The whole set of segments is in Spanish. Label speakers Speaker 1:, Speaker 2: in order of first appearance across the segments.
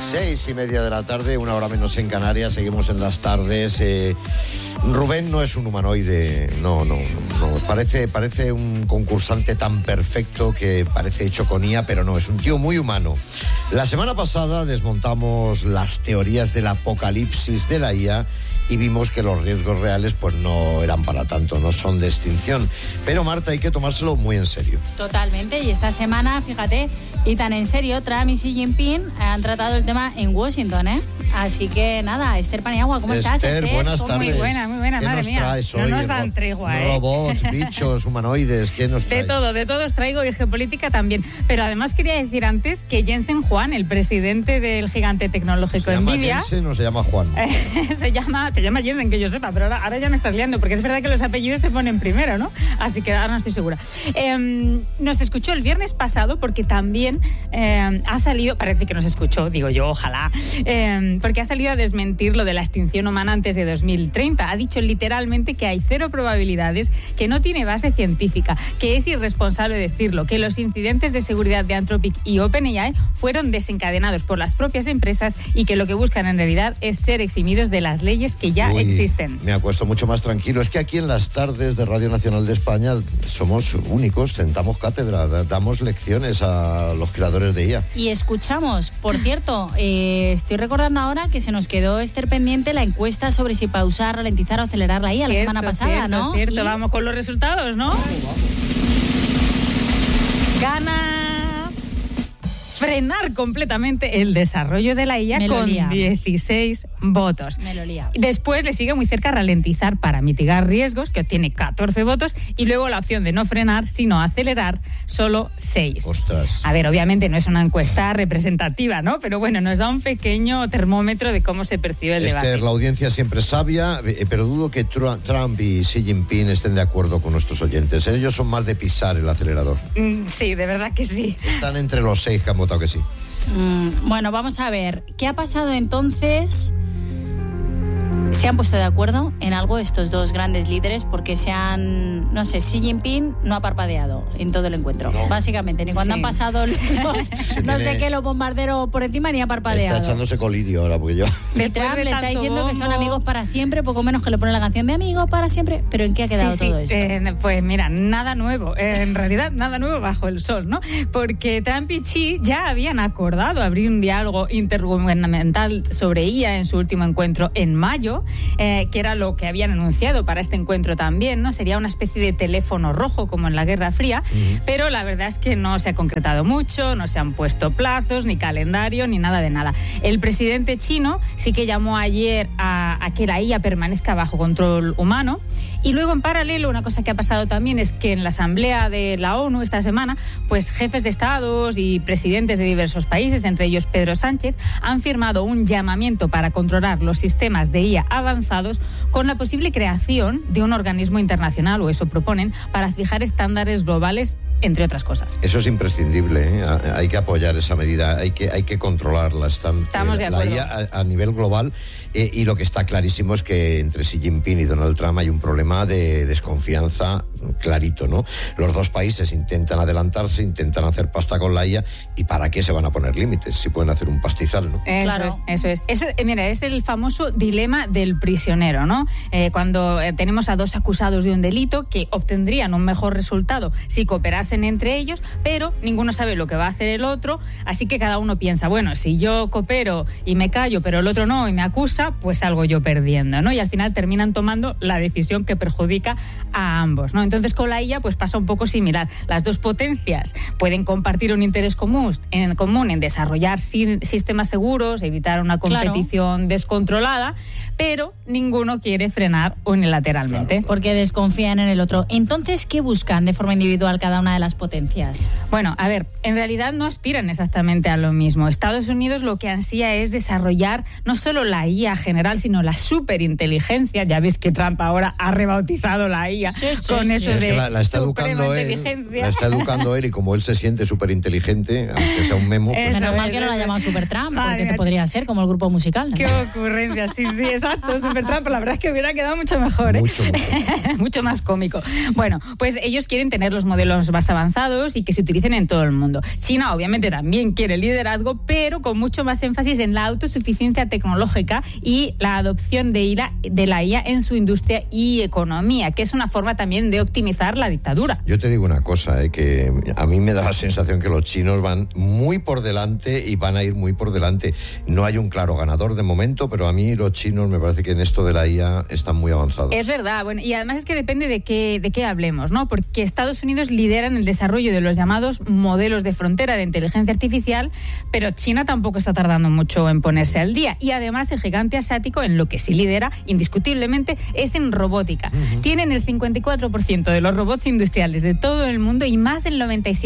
Speaker 1: 6:30 de la tarde, 1 hora menos en Canarias. Seguimos en las tardes. Rubén no es un humanoide, no. Parece un concursante tan perfecto que parece hecho con IA, pero no, es un tío muy humano. La semana pasada desmontamos las teorías del apocalipsis de la IA y vimos que los riesgos reales pues no eran para tanto, no son de extinción. Pero Marta, hay que tomárselo muy en serio.
Speaker 2: Totalmente, y esta semana, fíjate, y tan en serio, Trump y Xi Jinping han tratado el tema en Washington, ¿eh? Así que nada, Esther Paniagua, ¿cómo estás, Esther?
Speaker 1: Buenas tardes.
Speaker 3: Muy buena, madre mía.
Speaker 1: Traes hoy?
Speaker 3: No nos dan tregua, ¿eh?
Speaker 1: Robots, bichos, humanoides, ¿qué nos trae?
Speaker 3: De todo os traigo, y geopolítica también. Pero además quería decir antes que Jensen Huang, el presidente del gigante tecnológico Nvidia...
Speaker 1: ¿Se llama Jensen o se llama Juan?
Speaker 3: Se llama Jensen, que yo sepa, pero ahora ya me estás liando, porque es verdad que los apellidos se ponen primero, ¿no? Así que ahora no estoy segura. Nos escuchó el viernes pasado porque también ha salido, parece que nos escuchó, digo yo, ojalá, porque ha salido a desmentir lo de la extinción humana antes de 2030. Ha dicho literalmente que hay 0 probabilidades, que no tiene base científica, que es irresponsable decirlo, que los incidentes de seguridad de Anthropic y OpenAI fueron desencadenados por las propias empresas y que lo que buscan en realidad es ser eximidos de las leyes que ya existen.
Speaker 1: Me acuesto mucho más tranquilo. Es que aquí en las tardes de Radio Nacional de España somos únicos, sentamos cátedra, damos lecciones a los creadores de IA.
Speaker 2: Y escuchamos, por cierto, estoy recordando ahora que se nos quedó, Esther, pendiente la encuesta sobre si pausar, ralentizar o acelerar la IA la semana pasada, ¿no?
Speaker 3: Cierto, vamos con los resultados, ¿no? Gana frenar completamente el desarrollo de la IA con 16 votos.
Speaker 2: Me lo lía.
Speaker 3: Después le sigue muy cerca ralentizar para mitigar riesgos, que obtiene 14 votos, y luego la opción de no frenar, sino acelerar, solo 6.
Speaker 1: Ostras.
Speaker 3: A ver, obviamente no es una encuesta representativa, ¿no? Pero bueno, nos da un pequeño termómetro de cómo se percibe el debate.
Speaker 1: La audiencia siempre es sabia, pero dudo que Trump y Xi Jinping estén de acuerdo con nuestros oyentes. Ellos son más de pisar el acelerador.
Speaker 3: Sí, de verdad que sí.
Speaker 1: Están entre los 6 que han votado que sí.
Speaker 2: Bueno, vamos a ver. ¿Qué ha pasado entonces? ¿Se han puesto de acuerdo en algo estos dos grandes líderes? Porque no sé, Xi Jinping no ha parpadeado en todo el encuentro, básicamente, ni cuando han pasado los los bombarderos por encima, ni ha parpadeado.
Speaker 1: Está echándose colirio ahora, porque yo...
Speaker 2: Trump le está diciendo que son amigos para siempre, poco menos que le pone la canción de amigos para siempre. ¿Pero en qué ha quedado todo esto?
Speaker 3: Pues mira, nada nuevo, en realidad nada nuevo bajo el sol, ¿no? Porque Trump y Xi ya habían acordado abrir un diálogo intergubernamental sobre IA en su último encuentro en mayo, que era lo que habían anunciado para este encuentro también, ¿no? Sería una especie de teléfono rojo como en la Guerra Fría, pero la verdad es que no se ha concretado mucho, no se han puesto plazos, ni calendario, ni nada de nada. El presidente chino sí que llamó ayer a que la IA permanezca bajo control humano, y luego en paralelo una cosa que ha pasado también es que en la Asamblea de la ONU esta semana, pues jefes de estados y presidentes de diversos países, entre ellos Pedro Sánchez, han firmado un llamamiento para controlar los sistemas de IA avanzados con la posible creación de un organismo internacional, o eso proponen, para fijar estándares globales, entre otras cosas.
Speaker 1: Eso es imprescindible, ¿eh? Hay que apoyar esa medida, hay que controlarla.
Speaker 3: Estamos de acuerdo.
Speaker 1: La IA a nivel global, y lo que está clarísimo es que entre Xi Jinping y Donald Trump hay un problema de desconfianza clarito, ¿no? Los dos países intentan adelantarse, intentan hacer pasta con la IA, ¿y para qué se van a poner límites? Si pueden hacer un pastizal, ¿no?
Speaker 3: Eso es. Mira, es el famoso dilema del prisionero, ¿no? Cuando tenemos a dos acusados de un delito que obtendrían un mejor resultado si cooperasen entre ellos, pero ninguno sabe lo que va a hacer el otro, así que cada uno piensa, bueno, si yo coopero y me callo, pero el otro no y me acusa, pues salgo yo perdiendo, ¿no? Y al final terminan tomando la decisión que perjudica a ambos, ¿no? Entonces con la IA pues pasa un poco similar. Las dos potencias pueden compartir un interés común en desarrollar sistemas seguros, evitar una competición descontrolada, pero ninguno quiere frenar unilateralmente.
Speaker 2: Claro. Porque desconfían en el otro. Entonces, ¿qué buscan de forma individual cada una de las potencias?
Speaker 3: Bueno, a ver, en realidad no aspiran exactamente a lo mismo. Estados Unidos lo que ansía es desarrollar no solo la IA general, sino la superinteligencia. Ya ves que Trump ahora ha rebautizado la IA con eso
Speaker 1: Es
Speaker 3: de
Speaker 1: que la está
Speaker 3: suprema
Speaker 1: educando él.
Speaker 3: inteligencia.
Speaker 1: La está educando él y como él se siente súper inteligente, aunque sea un memo, pues,
Speaker 3: Eso.
Speaker 2: Menos mal que no la llaman Supertramp,
Speaker 3: Ay,
Speaker 2: porque
Speaker 3: mira.
Speaker 2: te podría ser como el grupo musical.
Speaker 3: Qué ocurrencia, sí, exacto, Supertramp. La verdad es que hubiera quedado mucho mejor, ¿eh?
Speaker 1: mucho.
Speaker 3: Mucho más cómico. Bueno, pues ellos quieren tener los modelos más avanzados y que se utilicen en todo el mundo. China, obviamente, también quiere liderazgo, pero con mucho más énfasis en la autosuficiencia tecnológica y la adopción de la IA en su industria y economía, que es una forma también de optimizar la dictadura.
Speaker 1: Yo te digo una cosa, que a mí me da la sensación que los chinos van muy por delante y van a ir muy por delante. No hay un claro ganador de momento, pero a mí los chinos me parece que en esto de la IA están muy avanzados.
Speaker 3: Es verdad, bueno, y además es que depende de qué hablemos, ¿no? Porque Estados Unidos lidera en el desarrollo de los llamados modelos de frontera de inteligencia artificial, pero China tampoco está tardando mucho en ponerse al día. Y además el gigante asiático en lo que sí lidera, indiscutiblemente, es en robótica. Tienen el 54% de los robots industriales de todo el mundo y más del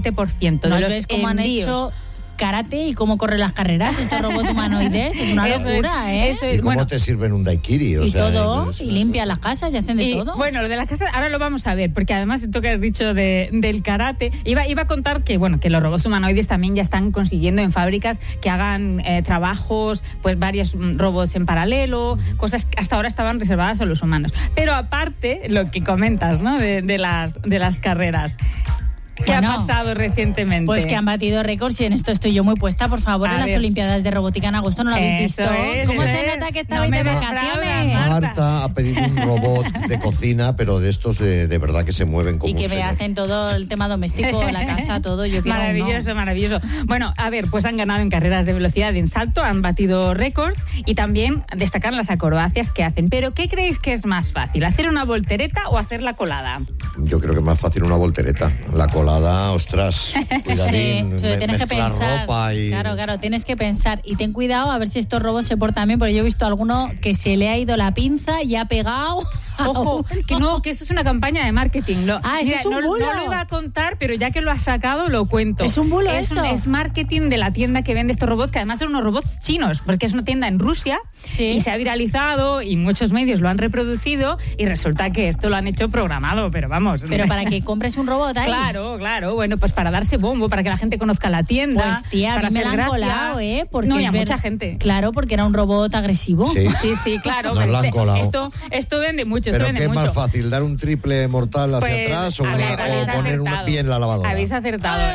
Speaker 3: 97% de
Speaker 2: ¿No
Speaker 3: los
Speaker 2: ves cómo han
Speaker 3: envíos.
Speaker 2: hecho karate y cómo corren las carreras estos robots humanoides? Es una
Speaker 3: Eso
Speaker 2: locura, ¿eh?
Speaker 3: eso
Speaker 1: ¿Y cómo
Speaker 3: bueno,
Speaker 1: te sirven un daiquiri? O
Speaker 2: Y
Speaker 1: sea,
Speaker 2: todo,
Speaker 1: es
Speaker 2: y
Speaker 1: una
Speaker 2: limpian
Speaker 1: cosa.
Speaker 2: las casas y hacen de
Speaker 3: y,
Speaker 2: todo.
Speaker 3: bueno, lo de las casas ahora lo vamos a ver, porque además esto que has dicho del karate, iba a contar que bueno, que los robots humanoides también ya están consiguiendo en fábricas que hagan trabajos, pues varios robots en paralelo, cosas que hasta ahora estaban reservadas a los humanos. Pero aparte, lo que comentas, ¿no? de las carreras. ¿Qué
Speaker 2: Bueno,
Speaker 3: ha pasado recientemente?
Speaker 2: Pues que han batido récords y en esto estoy yo muy puesta, por favor,
Speaker 3: A
Speaker 2: en las
Speaker 3: ver.
Speaker 2: Olimpiadas de Robótica en agosto, ¿no lo habéis
Speaker 3: Eso
Speaker 2: visto?
Speaker 3: es,
Speaker 2: ¿Cómo
Speaker 3: eso
Speaker 2: se
Speaker 3: es.
Speaker 2: nota que
Speaker 3: No
Speaker 2: estabais
Speaker 3: me
Speaker 2: de
Speaker 3: defraudas,
Speaker 2: vacaciones?
Speaker 3: Marta.
Speaker 1: Marta ha pedido un robot de cocina, pero de estos de verdad que se mueven como
Speaker 2: Y que
Speaker 1: un
Speaker 2: me
Speaker 1: señor.
Speaker 2: hacen todo el tema doméstico, la casa, todo. Yo quiero
Speaker 3: Maravilloso, maravilloso. Bueno, a ver, pues han ganado en carreras de velocidad, en salto, han batido récords y también destacan las acrobacias que hacen. Pero ¿qué creéis que es más fácil? ¿Hacer una voltereta o hacer la colada?
Speaker 1: Yo creo que es más fácil una voltereta. La colada, ostras, cuidadín,
Speaker 2: Sí, pero tienes que
Speaker 1: mezclar
Speaker 2: pensar.
Speaker 1: ropa y...
Speaker 2: Claro, tienes que pensar. Y ten cuidado a ver si estos robots se portan bien, porque yo he visto a alguno que se le ha ido la pinza y ha pegado.
Speaker 3: Ojo, que eso es una campaña de marketing.
Speaker 2: Eso es un bulo.
Speaker 3: No lo iba a contar, pero ya que lo has sacado, lo cuento.
Speaker 2: Es un bulo eso.
Speaker 3: Es marketing de la tienda que vende estos robots, que además son unos robots chinos, porque es una tienda en Rusia
Speaker 2: Sí.
Speaker 3: y se ha viralizado y muchos medios lo han reproducido y resulta que esto lo han hecho programado, pero vamos.
Speaker 2: Pero para que compres un robot ahí.
Speaker 3: Claro, bueno, pues para darse bombo, para que la gente conozca la tienda.
Speaker 2: Pues tía, a
Speaker 3: para
Speaker 2: mí me
Speaker 3: hacer
Speaker 2: la han
Speaker 3: gracia.
Speaker 2: colado, ¿eh? Porque
Speaker 3: no, y
Speaker 2: es
Speaker 3: a
Speaker 2: ver-
Speaker 3: mucha gente.
Speaker 2: Claro, porque era un robot agresivo.
Speaker 1: Sí.
Speaker 3: Claro.
Speaker 1: Nos
Speaker 3: pero
Speaker 1: la han colado.
Speaker 3: Esto vende mucho,
Speaker 1: Pero
Speaker 3: esto
Speaker 1: ¿qué
Speaker 3: vende
Speaker 1: es
Speaker 3: mucho.
Speaker 1: más fácil? ¿Dar un triple mortal hacia
Speaker 3: Pues,
Speaker 1: atrás o,
Speaker 3: a ver, habéis
Speaker 1: poner un
Speaker 3: acertado.
Speaker 1: pie en la lavadora?
Speaker 3: Habéis acertado.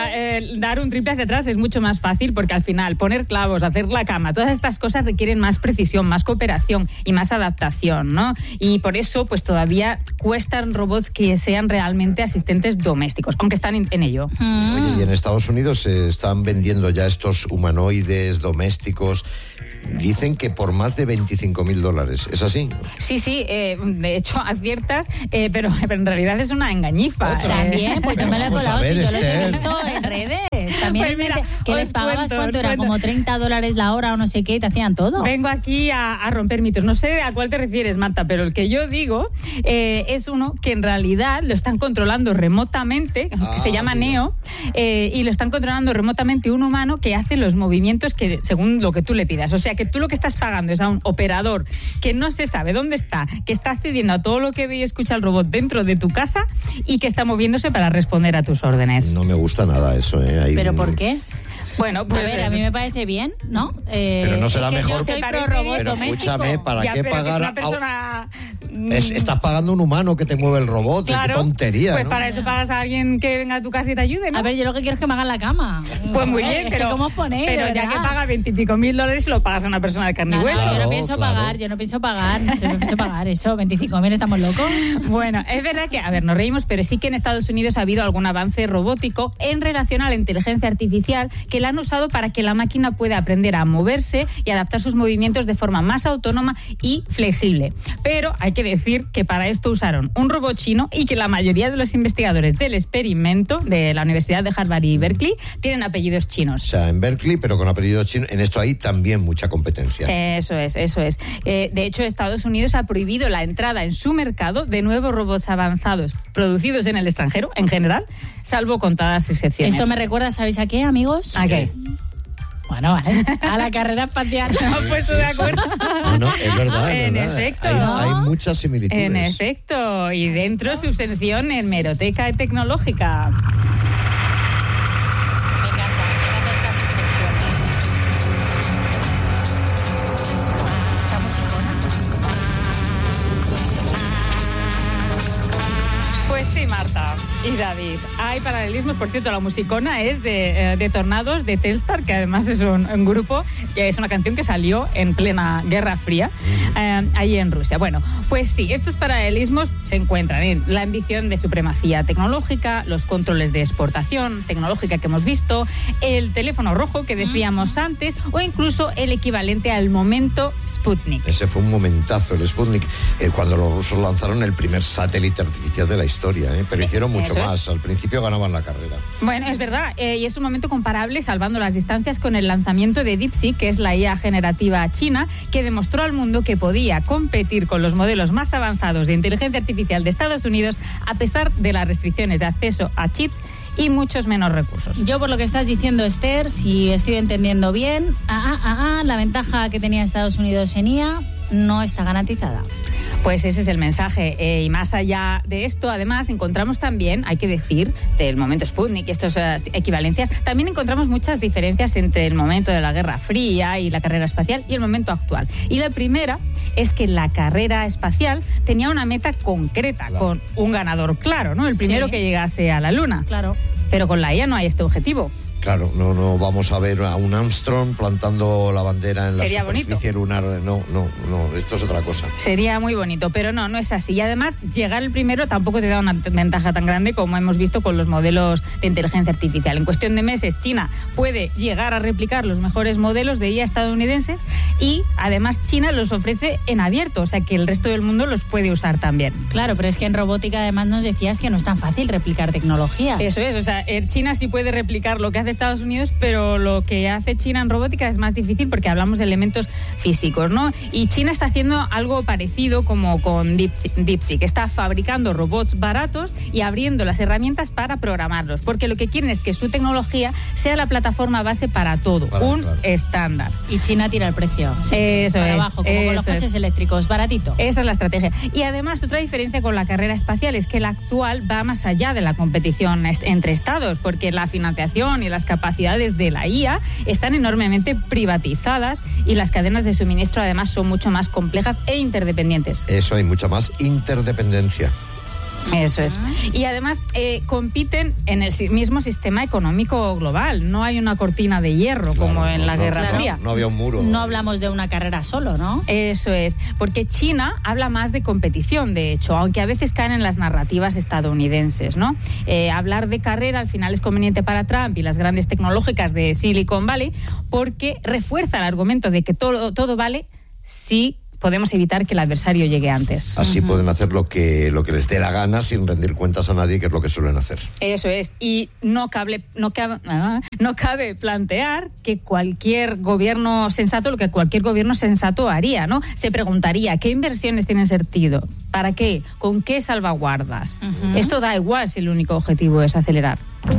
Speaker 3: Dar un triple hacia atrás es mucho más fácil porque al final poner clavos, hacer la cama, todas estas cosas requieren más precisión, más cooperación y más adaptación, ¿no? Y por eso pues todavía cuestan robots que sean realmente asistentes domésticos, aunque están en ello.
Speaker 1: Oye, y en Estados Unidos se están vendiendo ya estos humanoides domésticos. Dicen que por más de $25,000. ¿Es así?
Speaker 3: Sí, de hecho aciertas, pero en realidad es una engañifa.
Speaker 1: Otra.
Speaker 2: También, pues yo me lo he
Speaker 1: Vamos a
Speaker 2: colado,
Speaker 1: ver,
Speaker 2: si yo los he
Speaker 1: Esther.
Speaker 2: visto en redes. También
Speaker 3: Pues mira,
Speaker 2: que les
Speaker 3: os
Speaker 2: pagabas
Speaker 3: cuento,
Speaker 2: cuánto
Speaker 3: os
Speaker 2: era,
Speaker 3: cuento.
Speaker 2: como $30 la hora o no sé qué, y te hacían todo.
Speaker 3: Vengo aquí a romper mitos. No sé a cuál te refieres, Marta, pero el que yo digo es uno que en realidad lo están controlando remotamente, que se llama
Speaker 1: mira.
Speaker 3: Neo, y lo están controlando remotamente un humano que hace los movimientos que según lo que tú le pidas. O sea, que tú lo que estás pagando es a un operador que no se sabe dónde está, que está accediendo a todo lo que ve y escucha el robot dentro de tu casa y que está moviéndose para responder a tus órdenes.
Speaker 1: No me gusta nada eso, ¿eh? Hay
Speaker 2: ¿Pero
Speaker 1: un-
Speaker 2: por qué?
Speaker 3: Bueno,
Speaker 2: A
Speaker 3: pues
Speaker 2: ver, a mí me parece bien, ¿no?
Speaker 1: Pero no será
Speaker 2: es que
Speaker 1: mejor
Speaker 2: yo soy
Speaker 1: que-
Speaker 2: pro robot
Speaker 1: Pero
Speaker 2: doméstico.
Speaker 1: escúchame, ¿para
Speaker 3: ya,
Speaker 1: qué
Speaker 3: pero que es
Speaker 1: pagar?
Speaker 3: una persona...
Speaker 1: Estás pagando un humano que te mueve el robot.
Speaker 3: Claro,
Speaker 1: Qué tontería,
Speaker 3: pues
Speaker 1: ¿no?
Speaker 3: para eso pagas a alguien que venga a tu casa y te ayude, ¿no?
Speaker 2: A ver, yo lo que quiero es que me hagan la cama.
Speaker 3: Pues muy
Speaker 2: Joder,
Speaker 3: bien,
Speaker 2: es que
Speaker 3: pero
Speaker 2: ¿cómo os ponéis?
Speaker 3: pero
Speaker 2: de
Speaker 3: ya
Speaker 2: verdad?
Speaker 3: que paga $25,000 lo pagas a una persona de carne y
Speaker 2: No,
Speaker 3: hueso.
Speaker 2: yo
Speaker 1: Claro,
Speaker 2: no pienso
Speaker 1: claro.
Speaker 2: pagar, yo no pienso pagar eso, 25.000, ¿estamos locos?
Speaker 3: Bueno, es verdad que, a ver, nos reímos, pero sí que en Estados Unidos ha habido algún avance robótico en relación a la inteligencia artificial que la han usado para que la máquina pueda aprender a moverse y adaptar sus movimientos de forma más autónoma y flexible. Pero hay que decir que para esto usaron un robot chino y que la mayoría de los investigadores del experimento de la Universidad de Harvard y Berkeley tienen apellidos
Speaker 1: O
Speaker 3: chinos.
Speaker 1: sea, en Berkeley, pero con apellido chino. En esto hay también mucha competencia.
Speaker 3: Eso es. De hecho, Estados Unidos ha prohibido la entrada en su mercado de nuevos robots avanzados producidos en el extranjero, en general, salvo contadas excepciones.
Speaker 2: Esto me recuerda, ¿sabéis a qué, amigos?
Speaker 3: ¿A qué?
Speaker 2: Bueno, vale. A la carrera espacial.
Speaker 3: Nos hemos puesto de acuerdo.
Speaker 1: No, es verdad.
Speaker 3: En
Speaker 1: verdad.
Speaker 3: efecto.
Speaker 1: Hay muchas similitudes.
Speaker 3: En efecto. Y dentro su sección en Hemeroteca Tecnológica.
Speaker 2: Me encanta esta subsección. ¿Esta musicona?
Speaker 3: Pues sí, Marta y David. Hay paralelismos, por cierto, la musicona es de Tornados, de Telstar, que además es un grupo, que es una canción que salió en plena Guerra Fría, ahí en Rusia. Bueno, pues sí, estos paralelismos se encuentran en la ambición de supremacía tecnológica, los controles de exportación tecnológica que hemos visto, el teléfono rojo que decíamos antes, o incluso el equivalente al momento Sputnik.
Speaker 1: Ese fue un momentazo, el Sputnik, cuando los rusos lanzaron el primer satélite artificial de la historia, pero hicieron mucho más. Al principio ganaban la carrera.
Speaker 3: Bueno, es verdad, y es un momento comparable, salvando las distancias, con el lanzamiento de DeepSeek, que es la IA generativa china, que demostró al mundo que podía competir con los modelos más avanzados de inteligencia artificial de Estados Unidos, a pesar de las restricciones de acceso a chips y muchos menos recursos.
Speaker 2: Yo, por lo que estás diciendo, Esther, si estoy entendiendo bien, la ventaja que tenía Estados Unidos en IA no está garantizada.
Speaker 3: Pues ese es el mensaje. Y más allá de esto, además, encontramos también, hay que decir, del momento Sputnik y estas equivalencias, también encontramos muchas diferencias entre el momento de la Guerra Fría y la carrera espacial y el momento actual. Y la primera es que la carrera espacial tenía una meta concreta, claro, con un ganador claro, ¿no? El primero que llegase a la Luna.
Speaker 2: Claro.
Speaker 3: Pero con la IA no hay este objetivo.
Speaker 1: Claro, no vamos a ver a un Armstrong plantando la bandera en la
Speaker 3: Sería
Speaker 1: superficie lunar. No, esto es otra cosa.
Speaker 3: Sería muy bonito, pero no es así. Y además, llegar el primero tampoco te da una ventaja tan grande como hemos visto con los modelos de inteligencia artificial. En cuestión de meses, China puede llegar a replicar los mejores modelos de IA estadounidenses y además China los ofrece en abierto, o sea que el resto del mundo los puede usar también.
Speaker 2: Claro, pero es que en robótica además nos decías que no es tan fácil replicar tecnologías.
Speaker 3: Eso es, o sea, China sí puede replicar lo que hace Estados Unidos, pero lo que hace China en robótica es más difícil porque hablamos de elementos físicos, ¿no? Y China está haciendo algo parecido como con DeepSeek. Está fabricando robots baratos y abriendo las herramientas para programarlos, porque lo que quieren es que su tecnología sea la plataforma base para todo, estándar.
Speaker 2: Y China tira el precio.
Speaker 3: Eso
Speaker 2: para
Speaker 3: es.
Speaker 2: abajo, como con los coches eléctricos, baratito.
Speaker 3: Esa es la estrategia. Y además, otra diferencia con la carrera espacial es que la actual va más allá de la competición entre estados, porque la financiación y las capacidades de la IA están enormemente privatizadas y las cadenas de suministro además son mucho más complejas e interdependientes.
Speaker 1: Eso, hay mucha más interdependencia.
Speaker 3: Eso es. Y además compiten en el mismo sistema económico global. No hay una cortina de hierro como en la Guerra Fría.
Speaker 1: No había un muro.
Speaker 2: No hablamos de una carrera solo, ¿no?
Speaker 3: Eso es. Porque China habla más de competición, de hecho, aunque a veces caen en las narrativas estadounidenses, ¿no? Hablar de carrera al final es conveniente para Trump y las grandes tecnológicas de Silicon Valley porque refuerza el argumento de que todo vale si podemos evitar que el adversario llegue antes.
Speaker 1: Así pueden hacer lo que les dé la gana sin rendir cuentas a nadie, que es lo que suelen hacer.
Speaker 3: Eso es. Y no cabe plantear que cualquier gobierno sensato, lo que cualquier gobierno sensato haría, ¿no? Se preguntaría, ¿qué inversiones tienen sentido? ¿Para qué? ¿Con qué salvaguardas? Esto da igual si el único objetivo es acelerar.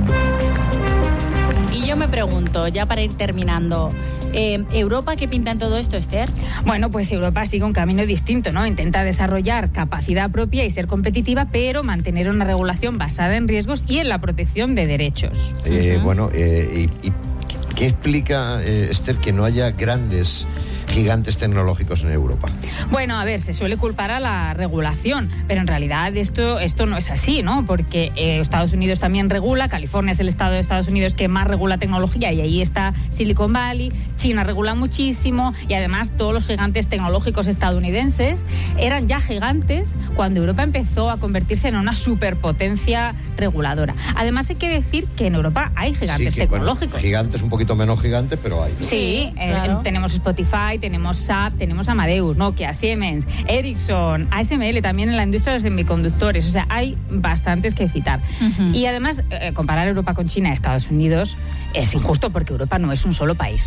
Speaker 2: Y yo me pregunto, ya para ir terminando, ¿Europa qué pinta en todo esto, Esther?
Speaker 3: Bueno, pues Europa sigue un camino distinto, ¿no? Intenta desarrollar capacidad propia y ser competitiva, pero mantener una regulación basada en riesgos y en la protección de derechos.
Speaker 1: ¿Y qué explica, Esther, que no haya grandes gigantes tecnológicos en Europa?
Speaker 3: Bueno, a ver, se suele culpar a la regulación, pero en realidad esto no es así, ¿no? Porque Estados Unidos también regula, California es el estado de Estados Unidos que más regula tecnología y ahí está Silicon Valley, China regula muchísimo y además todos los gigantes tecnológicos estadounidenses eran ya gigantes cuando Europa empezó a convertirse en una superpotencia reguladora. Además hay que decir que en Europa hay gigantes tecnológicos.
Speaker 1: Bueno, gigantes, un poquito menos gigantes, pero hay, ¿no?
Speaker 3: Sí, claro. Tenemos Spotify, tenemos SAP, tenemos Amadeus, Nokia, Siemens, Ericsson, ASML también en la industria de los semiconductores. O sea, hay bastantes que citar. Y además, comparar Europa con China y Estados Unidos es injusto porque Europa no es un solo país.
Speaker 2: Claro.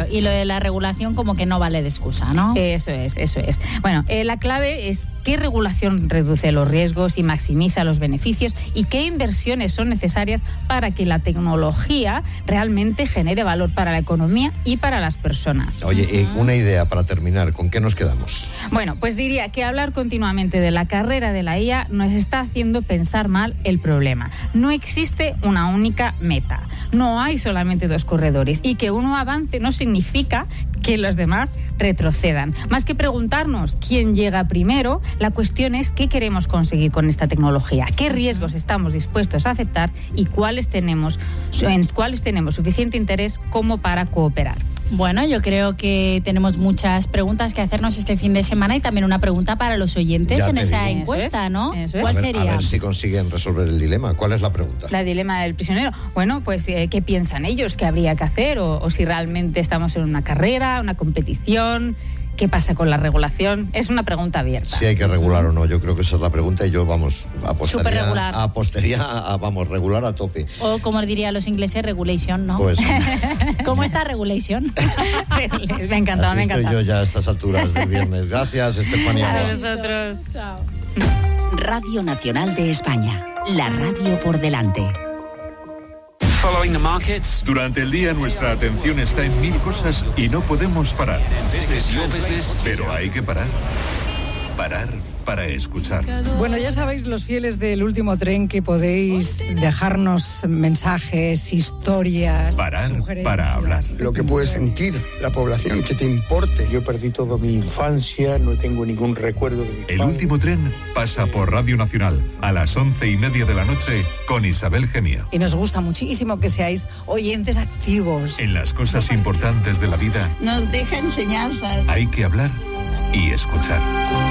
Speaker 2: Claro, y lo de la regulación como que no vale de excusa, ¿no?
Speaker 3: Eso es. Bueno, la clave es qué regulación reduce los riesgos y maximiza los beneficios y qué inversiones son necesarias para que la tecnología realmente genere valor para la economía y para las personas.
Speaker 1: Oye, una idea para terminar, ¿con qué nos quedamos?
Speaker 3: Bueno, pues diría que hablar continuamente de la carrera de la IA nos está haciendo pensar mal el problema. No existe una única meta. No hay solamente dos corredores y que uno avance no significa que los demás retrocedan. Más que preguntarnos quién llega primero, la cuestión es qué queremos conseguir con esta tecnología, qué riesgos estamos dispuestos a aceptar y cuáles tenemos suficiente interés como para cooperar.
Speaker 2: Bueno, yo creo que tenemos muchas preguntas que hacernos este fin de semana y también una pregunta para los oyentes
Speaker 1: Ya
Speaker 2: en
Speaker 1: te
Speaker 2: esa
Speaker 1: digo.
Speaker 2: encuesta, ¿no?
Speaker 3: Eso es.
Speaker 2: ¿Cuál
Speaker 1: A
Speaker 2: sería?
Speaker 1: ver si consiguen resolver el dilema. ¿Cuál es la pregunta?
Speaker 3: La dilema del prisionero. Bueno, pues ¿qué piensan ellos? ¿Qué habría que hacer? O si realmente estamos en una carrera, una competición. ¿Qué pasa con la regulación? Es una pregunta abierta.
Speaker 1: Si hay que regular o no, yo creo que esa es la pregunta y yo,
Speaker 2: Superregular.
Speaker 1: apostaría a regular a tope.
Speaker 2: O como dirían los ingleses, regulation, ¿no?
Speaker 1: Pues
Speaker 2: ¿Cómo está regulation?
Speaker 3: Me ha encantado,
Speaker 1: así
Speaker 3: me ha
Speaker 1: estoy
Speaker 3: encantado.
Speaker 1: yo ya a estas alturas del viernes. Gracias, Estefanía.
Speaker 3: A vosotros.
Speaker 2: Chao.
Speaker 4: Radio Nacional de España. La radio por delante.
Speaker 5: Following the markets.
Speaker 6: Durante el día nuestra atención está en mil cosas y no podemos parar. Pero hay que parar. Parar para escuchar.
Speaker 7: Bueno, ya sabéis, los fieles del último tren, que podéis dejarnos mensajes, historias,
Speaker 6: Parar
Speaker 7: sugerencias.
Speaker 6: para hablar.
Speaker 8: Lo que puede sentir la población, que te importe.
Speaker 9: Yo perdí toda mi infancia, no tengo ningún recuerdo de mi
Speaker 6: El
Speaker 9: padre.
Speaker 6: último tren pasa por Radio Nacional a las 11:30 de la noche con Isabel Gemio.
Speaker 7: Y nos gusta muchísimo que seáis oyentes activos.
Speaker 6: En las cosas importantes de la vida
Speaker 10: Nos deja enseñanzas.
Speaker 6: hay que hablar y escuchar.